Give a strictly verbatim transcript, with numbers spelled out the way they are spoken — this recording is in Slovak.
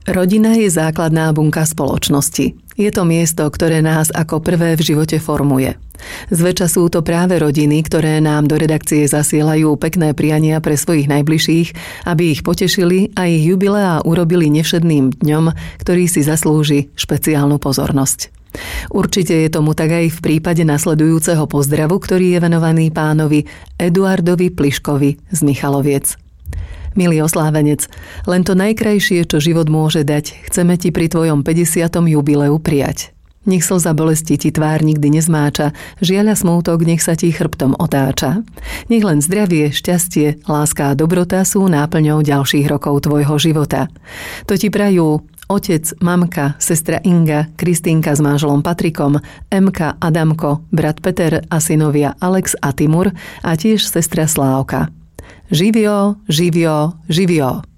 Rodina je základná bunka spoločnosti. Je to miesto, ktoré nás ako prvé v živote formuje. Zväčša sú to práve rodiny, ktoré nám do redakcie zasielajú pekné priania pre svojich najbližších, aby ich potešili a ich jubileá urobili nevšedným dňom, ktorý si zaslúži špeciálnu pozornosť. Určite je tomu tak aj v prípade nasledujúceho pozdravu, ktorý je venovaný pánovi Eduardovi Pliškovi z Michaloviec. Milý oslávenec, len to najkrajšie, čo život môže dať, chceme ti pri tvojom päťdesiatom jubileu prijať. Nech slza bolesti ti tvár nikdy nezmáča, žiaľ a smútok nech sa ti chrbtom otáča. Nech len zdravie, šťastie, láska a dobrota sú náplňou ďalších rokov tvojho života. To ti prajú otec, mamka, sestra Inga, Kristínka s manželom Patrikom, Emka, Adamko, brat Peter a synovia Alex a Timur a tiež sestra Slávka. Živio, živio, živio.